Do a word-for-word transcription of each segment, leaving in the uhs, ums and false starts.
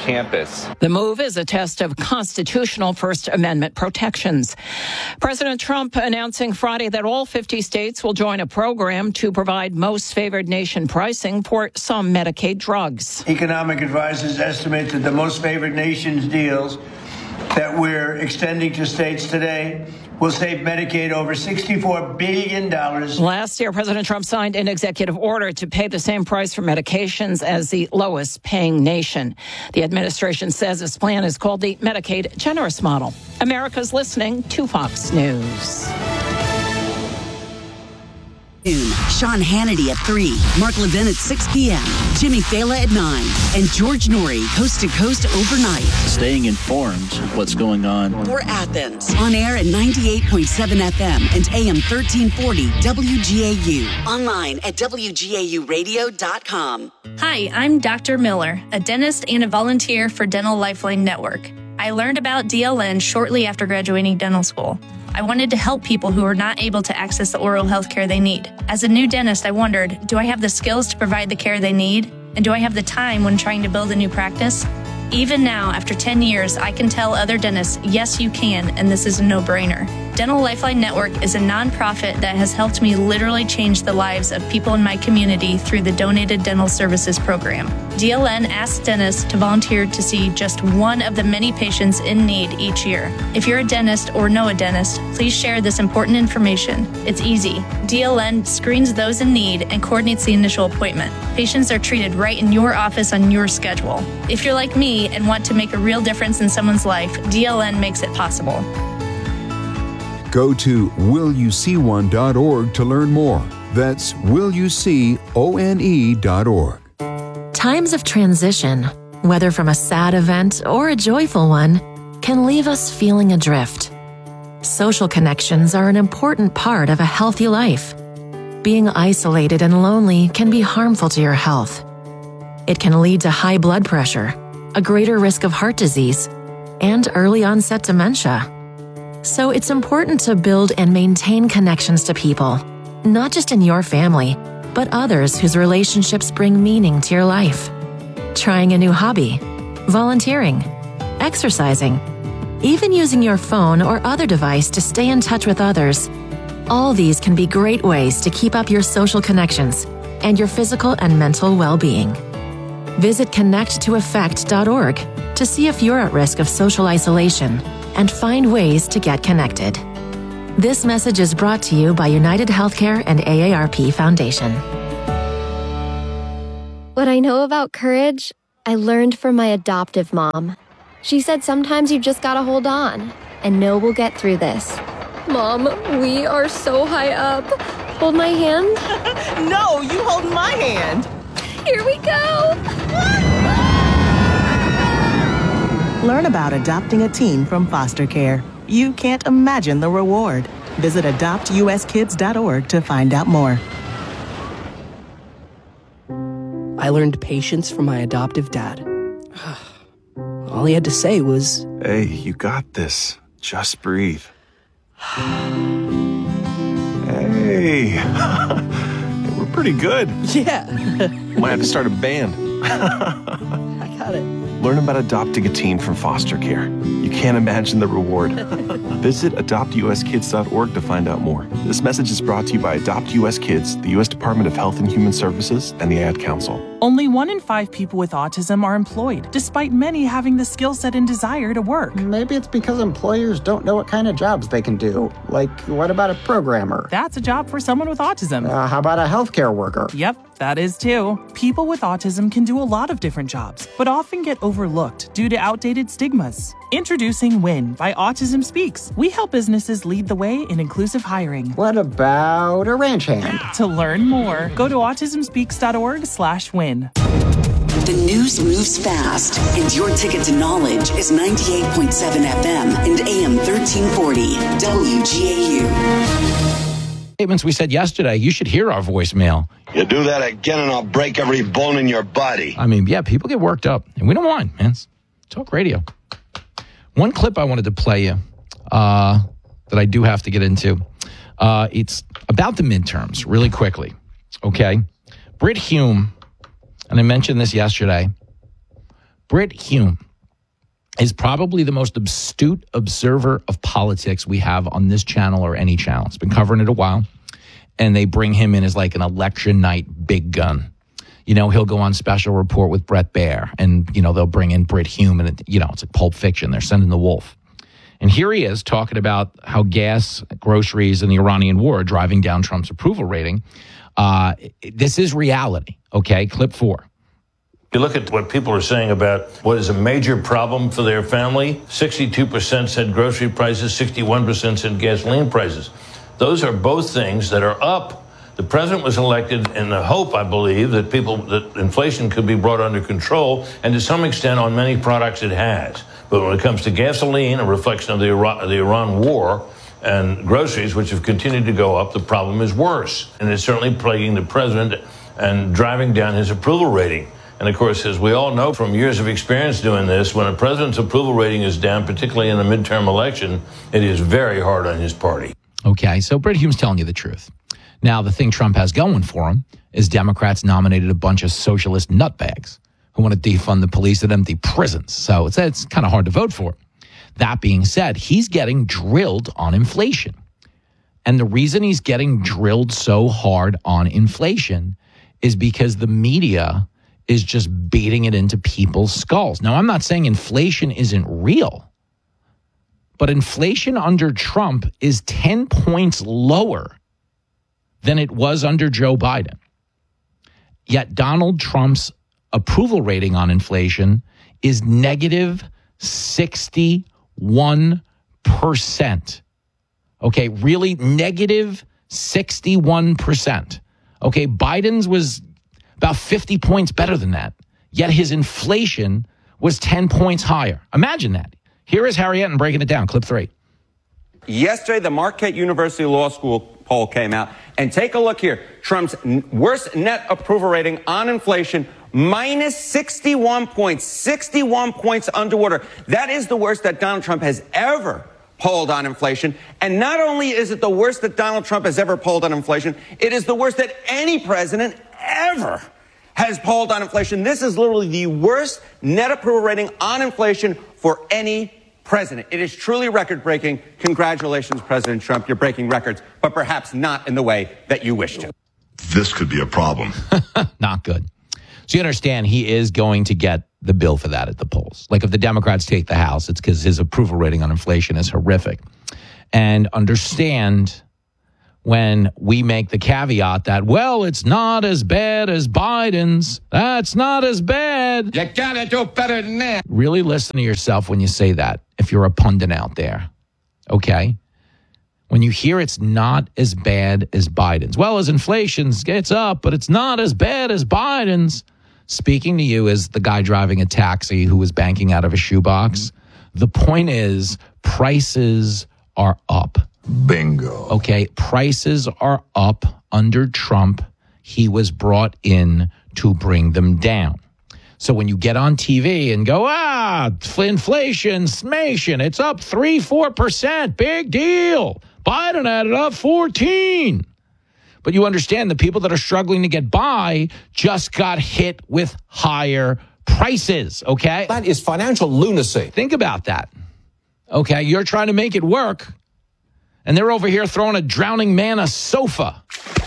campus. The move is a test of constitutional First Amendment protections. President Trump announcing Friday that all fifty states will join a program to provide most favored nation pricing for some Medicaid drugs. Economic advisors estimate that the most favored nations deals that we're extending to states today will save Medicaid over sixty-four billion dollars. Last year, President Trump signed an executive order to pay the same price for medications as the lowest paying nation. The administration says this plan is called the Medicaid Generous Model. America's listening to Fox News. Sean Hannity at three, Mark Levin at six p.m., Jimmy Fallon at nine, and George Norrie, Coast to Coast overnight. Staying informed of what's going on. For Athens, on air at ninety-eight point seven F M and A M thirteen forty W G A U. Online at W G A U radio dot com. Hi, I'm Doctor Miller, a dentist and a volunteer for Dental Lifeline Network. I learned about D L N shortly after graduating dental school. I wanted to help people who are not able to access the oral health care they need. As a new dentist, I wondered, do I have the skills to provide the care they need? And do I have the time when trying to build a new practice? Even now, after ten years, I can tell other dentists, yes, you can, and this is a no-brainer. Dental Lifeline Network is a nonprofit that has helped me literally change the lives of people in my community through the Donated Dental Services program. D L N asks dentists to volunteer to see just one of the many patients in need each year. If you're a dentist or know a dentist, please share this important information. It's easy. D L N screens those in need and coordinates the initial appointment. Patients are treated right in your office on your schedule. If you're like me and want to make a real difference in someone's life, D L N makes it possible. Go to will you see one dot org to learn more. That's will you see one dot org. Times of transition, whether from a sad event or a joyful one, can leave us feeling adrift. Social connections are an important part of a healthy life. Being isolated and lonely can be harmful to your health. It can lead to high blood pressure, a greater risk of heart disease, and early onset dementia. So it's important to build and maintain connections to people, not just in your family, but others whose relationships bring meaning to your life. Trying a new hobby, volunteering, exercising, even using your phone or other device to stay in touch with others. All these can be great ways to keep up your social connections and your physical and mental well-being. Visit connect to effect dot org to see if you're at risk of social isolation and find ways to get connected. This message is brought to you by United Healthcare and A A R P Foundation. What I know about courage, I learned from my adoptive mom. She said sometimes you just gotta hold on and know we'll get through this. Mom, we are so high up. Hold my hand. No, you hold my hand. Here we go. Learn about adopting a teen from foster care. You can't imagine the reward. Visit adopt U S kids dot org to find out more. I learned patience from my adoptive dad. All he had to say was, "Hey, you got this. Just breathe." Hey, we're pretty good. Yeah. Might have to start a band. I got it. Learn about adopting a teen from foster care. You can't imagine the reward. Visit adopt U S kids dot org to find out more. This message is brought to you by Adopt U S Kids, the U S Department of Health and Human Services, and the Ad Council. Only one in five people with autism are employed, despite many having the skill set and desire to work. Maybe it's because employers don't know what kind of jobs they can do. Like, what about a programmer? That's a job for someone with autism. Uh, how about a healthcare worker? Yep, that is too. People with autism can do a lot of different jobs, but often get overlooked due to outdated stigmas. Introducing WIN by Autism Speaks. We help businesses lead the way in inclusive hiring. What about a ranch hand? To learn more, go to autism speaks dot org slash win. The news moves fast, and your ticket to knowledge is ninety-eight point seven F M and A M thirteen forty W G A U. Statements we said yesterday, you should hear our voicemail. You do that again and I'll break every bone in your body. I mean, yeah, people get worked up, and we don't want, man. It's talk radio. One clip I wanted to play you uh, that I do have to get into. Uh, it's about the midterms, really quickly. Okay? Brit Hume, and I mentioned this yesterday, Brit Hume is probably the most astute observer of politics we have on this channel or any channel. It's been covering it a while. And they bring him in as like an election night big gun. You know, he'll go on Special Report with Bret Baier, and, you know, they'll bring in Brit Hume, and, it, you know, it's like Pulp Fiction. They're sending the wolf. And here he is talking about how gas, groceries, and the Iranian war are driving down Trump's approval rating. Uh, this is reality, okay? Clip four. You look at what people are saying about what is a major problem for their family. sixty-two percent said grocery prices, sixty-one percent said gasoline prices. Those are both things that are up. The president was elected in the hope, I believe, that people that inflation could be brought under control, and to some extent on many products it has. But when it comes to gasoline, a reflection of the Iran, the Iran war, and groceries, which have continued to go up, the problem is worse. And it's certainly plaguing the president and driving down his approval rating. And of course, as we all know from years of experience doing this, when a president's approval rating is down, particularly in a midterm election, it is very hard on his party. Okay, so Brit Hume's telling you the truth. Now, the thing Trump has going for him is Democrats nominated a bunch of socialist nutbags who want to defund the police and empty prisons. So it's, it's kind of hard to vote for. That being said, he's getting drilled on inflation. And the reason he's getting drilled so hard on inflation is because the media is just beating it into people's skulls. Now, I'm not saying inflation isn't real, but inflation under Trump is ten points lower than it was under Joe Biden. Yet Donald Trump's approval rating on inflation is negative sixty-one percent. Okay, really negative sixty-one percent. Okay, Biden's was about fifty points better than that. Yet his inflation was ten points higher. Imagine that. Here is Harry Etten breaking it down. Clip three. Yesterday, the Marquette University Law School poll came out. And take a look here. Trump's n- worst net approval rating on inflation, minus sixty-one points, sixty-one points underwater. That is the worst that Donald Trump has ever polled on inflation. And not only is it the worst that Donald Trump has ever polled on inflation, it is the worst that any president ever has polled on inflation. This is literally the worst net approval rating on inflation for any president. It is truly record-breaking. Congratulations, President Trump. You're breaking records, but perhaps not in the way that you wish to. This could be a problem. Not good. So you understand he is going to get the bill for that at the polls. Like if the Democrats take the House, it's because his approval rating on inflation is horrific. And understand when we make the caveat that, well, it's not as bad as Biden's. That's not as bad. You gotta do better than that. Really listen to yourself when you say that, if you're a pundit out there. Okay? When you hear it's not as bad as Biden's. Well, as inflation gets up, but it's not as bad as Biden's. Speaking to you as the guy driving a taxi who was banking out of a shoebox, the point is prices are up. Bingo. Okay, prices are up under Trump. He was brought in to bring them down. So when you get on T V and go, ah, inflation, smation, it's up three, four percent, big deal. Biden added up fourteen. But you understand the people that are struggling to get by just got hit with higher prices, okay? That is financial lunacy. Think about that. Okay, you're trying to make it work, and they're over here throwing a drowning man a sofa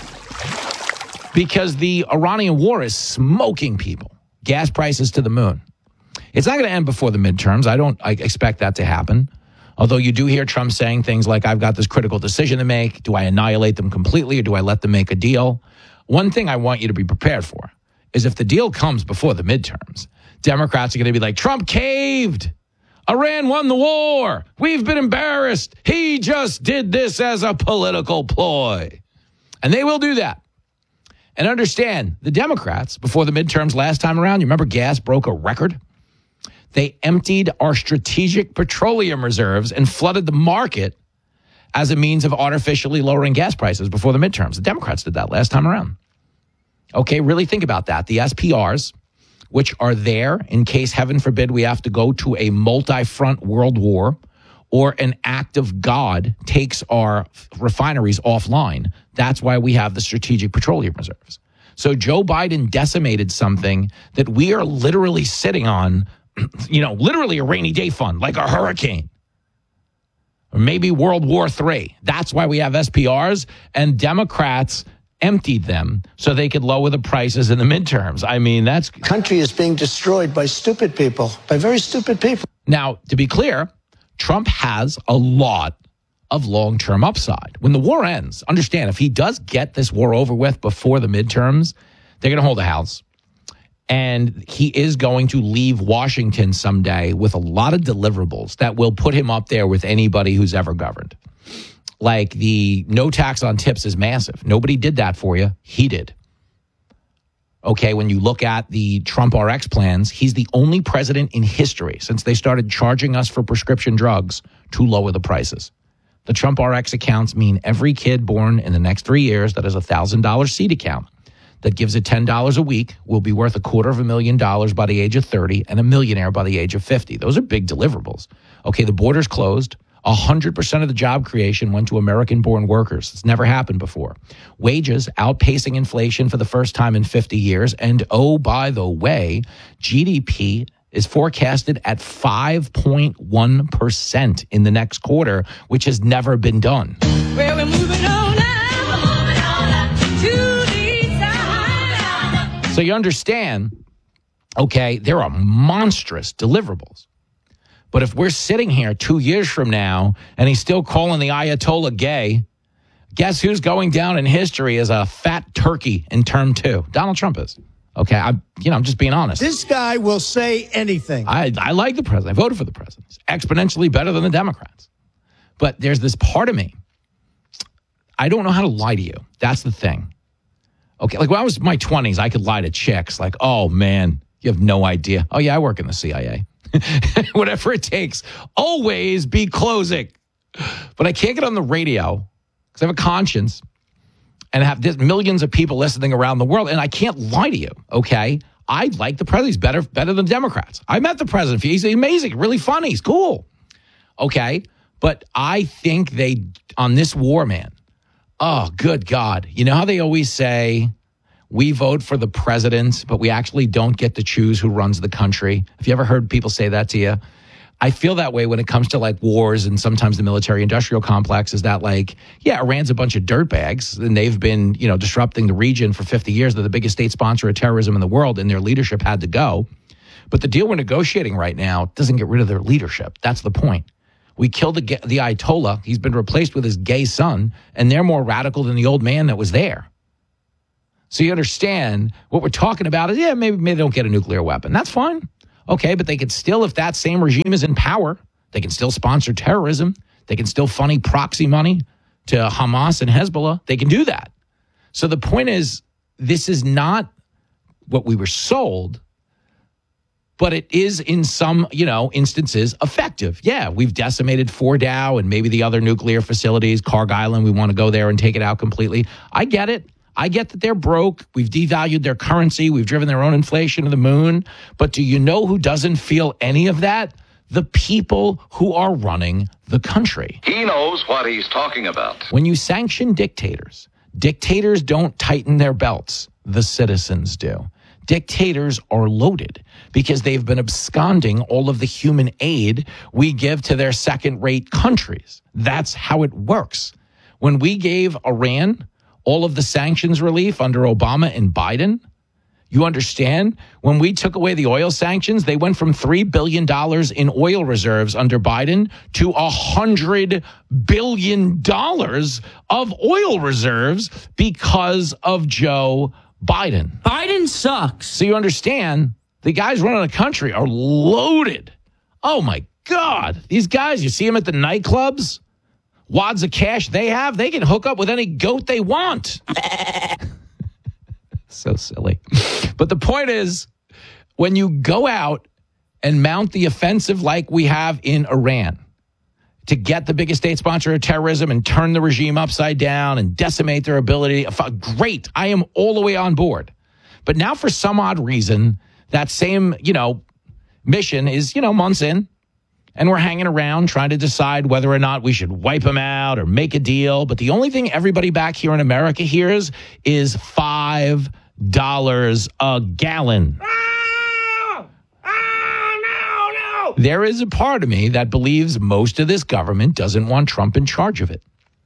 because the Iranian war is smoking people. Gas prices to the moon. It's not going to end before the midterms. I don't I expect that to happen. Although you do hear Trump saying things like, I've got this critical decision to make. Do I annihilate them completely or do I let them make a deal? One thing I want you to be prepared for is if the deal comes before the midterms, Democrats are going to be like, Trump caved. Iran won the war. We've been embarrassed. He just did this as a political ploy. And they will do that. And understand, the Democrats, before the midterms last time around, you remember gas broke a record? They emptied our strategic petroleum reserves and flooded the market as a means of artificially lowering gas prices before the midterms. The Democrats did that last time around. Okay, really think about that. The S P Rs, which are there in case, heaven forbid, we have to go to a multi-front world war or an act of God takes our refineries offline. That's why we have the strategic petroleum reserves. So Joe Biden decimated something that we are literally sitting on you know, literally a rainy day fund, like a hurricane. Or maybe World War Three. That's why we have S P Rs, and Democrats emptied them so they could lower the prices in the midterms. I mean, that's... Country is being destroyed by stupid people, by very stupid people. Now, to be clear, Trump has a lot of long-term upside. When the war ends, understand, if he does get this war over with before the midterms, they're going to hold the House. And he is going to leave Washington someday with a lot of deliverables that will put him up there with anybody who's ever governed. Like the no tax on tips is massive. Nobody did that for you. He did. Okay, when you look at the Trump R X plans, he's the only president in history since they started charging us for prescription drugs to lower the prices. The Trump R X accounts mean every kid born in the next three years that has a one thousand dollars seed account that gives it ten dollars a week will be worth a quarter of a million dollars by the age of thirty and a millionaire by the age of fifty. Those are big deliverables. Okay, the border's closed. one hundred percent of the job creation went to American-born workers. It's never happened before. Wages outpacing inflation for the first time in fifty years. And oh, by the way, G D P is forecasted at five point one percent in the next quarter, which has never been done. Well, we're moving on now, we're moving on up to the side. So you understand, okay, there are monstrous deliverables. But if we're sitting here two years from now and he's still calling the Ayatollah gay, guess who's going down in history as a fat turkey in term two? Donald Trump is. Okay, I'm, you know, I'm just being honest. This guy will say anything. I, I like the president. I voted for the president. He's exponentially better than the Democrats. But there's this part of me. I don't know how to lie to you. That's the thing. Okay, like when I was in my twenties, I could lie to chicks. Like, oh, man, you have no idea. Oh, yeah, I work in the C I A. Whatever it takes. Always be closing. But I can't get on the radio because I have a conscience and have this, millions of people listening around the world, and I can't lie to you, okay? I like the president. He's better, better than Democrats. I met the president. He's amazing, really funny. He's cool, okay? But I think they, on this war, man, oh, good God. You know how they always say, we vote for the president, but we actually don't get to choose who runs the country? Have you ever heard people say that to you? I feel that way when it comes to like wars and sometimes the military industrial complex is that like, yeah, Iran's a bunch of dirtbags and they've been, you know, disrupting the region for fifty years. They're the biggest state sponsor of terrorism in the world and their leadership had to go. But the deal we're negotiating right now doesn't get rid of their leadership. That's the point. We killed the, the Ayatollah. He's been replaced with his gay son, and they're more radical than the old man that was there. So you understand what we're talking about is, yeah, maybe, maybe they don't get a nuclear weapon. That's fine. Okay, but they could still, if that same regime is in power, they can still sponsor terrorism. They can still funny proxy money to Hamas and Hezbollah. They can do that. So the point is, this is not what we were sold, but it is in some, you know, instances effective. Yeah, we've decimated Fordow and maybe the other nuclear facilities, Carg Island. We want to go there and take it out completely. I get it. I get that they're broke. We've devalued their currency. We've driven their own inflation to the moon. But do you know who doesn't feel any of that? The people who are running the country. He knows what he's talking about. When you sanction dictators, dictators don't tighten their belts. The citizens do. Dictators are loaded because they've been absconding all of the human aid we give to their second-rate countries. That's how it works. When we gave Iran all of the sanctions relief under Obama and Biden, you understand? When we took away the oil sanctions, they went from three billion dollars in oil reserves under Biden to one hundred billion dollars of oil reserves because of Joe Biden. Biden sucks. So you understand, the guys running the country are loaded. Oh, my God. These guys, you see them at the nightclubs? Wads of cash they have, they can hook up with any goat they want. So silly. But the point is, when you go out and mount the offensive like we have in Iran to get the biggest state sponsor of terrorism and turn the regime upside down and decimate their ability, great. I am all the way on board. But now for some odd reason, that same, you know, mission is, you know, months in. And we're hanging around trying to decide whether or not we should wipe them out or make a deal. But the only thing everybody back here in America hears is five dollars a gallon. Oh! Oh, There is a part of me that believes most of this government doesn't want Trump in charge of it.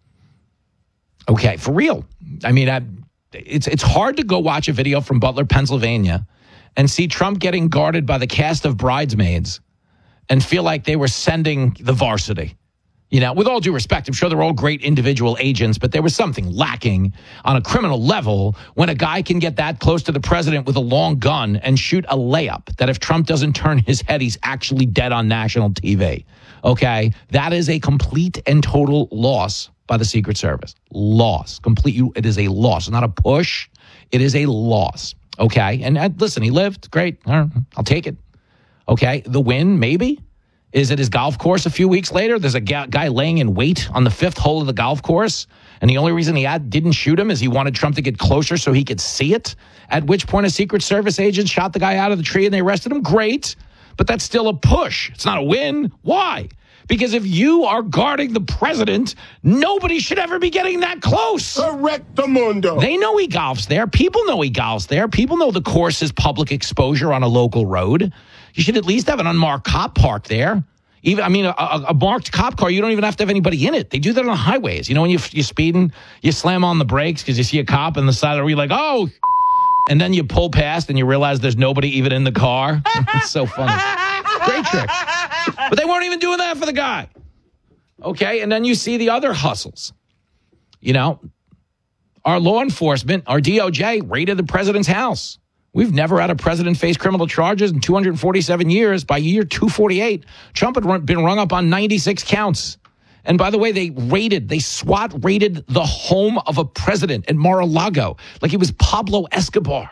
Okay, for real. I mean, I, it's it's hard to go watch a video from Butler, Pennsylvania, and see Trump getting guarded by the cast of Bridesmaids and feel like they were sending the varsity. You know, with all due respect, I'm sure they're all great individual agents, but there was something lacking on a criminal level when a guy can get that close to the president with a long gun and shoot a layup that if Trump doesn't turn his head, he's actually dead on national T V. Okay? That is a complete and total loss by the Secret Service. Loss. Complete. It is a loss. Not a push. It is a loss. Okay? And uh, listen, he lived. Great. I'll take it. Okay? The win, maybe? Is at his golf course a few weeks later. There's a guy laying in wait on the fifth hole of the golf course. And the only reason he had, didn't shoot him is he wanted Trump to get closer so he could see it. At which point a Secret Service agent shot the guy out of the tree and they arrested him. Great. But that's still a push. It's not a win. Why? Because if you are guarding the president, nobody should ever be getting that close. Correcto mundo. They know he golfs there. People know he golfs there. People know the course is public exposure on a local road. You should at least have an unmarked cop parked there. Even, I mean, a, a, a marked cop car, you don't even have to have anybody in it. They do that on highways. You know, when you, you're speeding, you slam on the brakes because you see a cop on the side of the road, you're like, oh, and then you pull past and you realize there's nobody even in the car. It's so funny. Great trick. But they weren't even doing that for the guy. Okay, and then you see the other hustles. You know, our law enforcement, our D O J, raided the president's house. We've never had a president face criminal charges in two hundred forty-seven years. By year two forty-eight, Trump had run, been rung up on ninety-six counts. And by the way, they raided, they SWAT raided the home of a president in Mar-a-Lago like he was Pablo Escobar.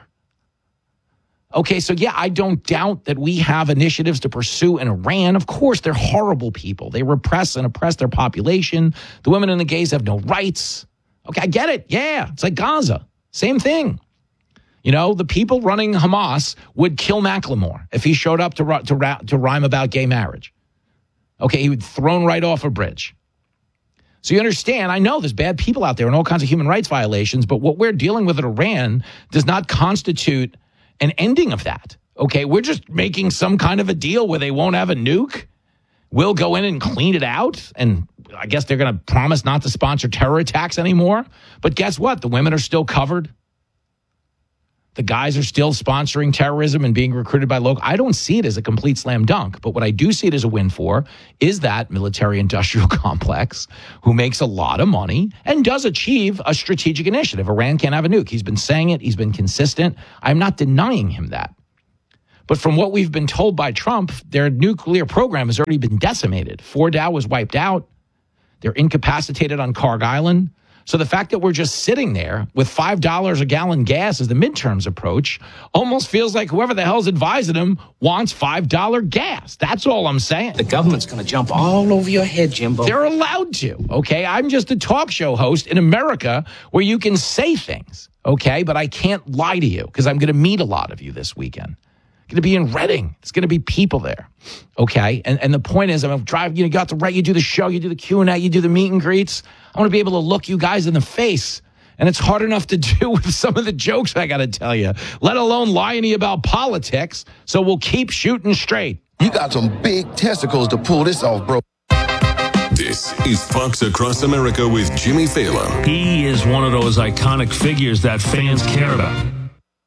Okay, so yeah, I don't doubt that we have initiatives to pursue in Iran. Of course, they're horrible people. They repress and oppress their population. The women and the gays have no rights. Okay, I get it. Yeah, it's like Gaza. Same thing. You know, the people running Hamas would kill Macklemore if he showed up to, to, to rhyme about gay marriage. Okay, he would thrown right off a bridge. So you understand, I know there's bad people out there and all kinds of human rights violations, but what we're dealing with in Iran does not constitute an ending of that. Okay, we're just making some kind of a deal where they won't have a nuke. We'll go in and clean it out, and I guess they're going to promise not to sponsor terror attacks anymore. But guess what? The women are still covered. The guys are still sponsoring terrorism and being recruited by local. I don't see it as a complete slam dunk, but what I do see it as a win for is that military-industrial complex who makes a lot of money and does achieve a strategic initiative. Iran can't have a nuke. He's been saying it. He's been consistent. I'm not denying him that. But from what we've been told by Trump, their nuclear program has already been decimated. Fordow was wiped out. They're incapacitated on Karg Island. So the fact that we're just sitting there with five dollars a gallon gas as the midterms approach almost feels like whoever the hell's advising them wants five dollars gas. That's all I'm saying. The government's going to jump all over your head, Jimbo. They're allowed to, okay? I'm just a talk show host in America where you can say things, okay? But I can't lie to you because I'm going to meet a lot of you this weekend. Going to be in Reading. It's going to be people there, okay? And and the point is, I'm driving. You know, you got the right. You do the show. You do the Q and A. You do the meet and greets. I want to be able to look you guys in the face, and it's hard enough to do with some of the jokes I got to tell you. Let alone lying to you about politics. So we'll keep shooting straight. You got some big testicles to pull this off, bro. This is Fox Across America with Jimmy Fallon. He is one of those iconic figures that fans care about.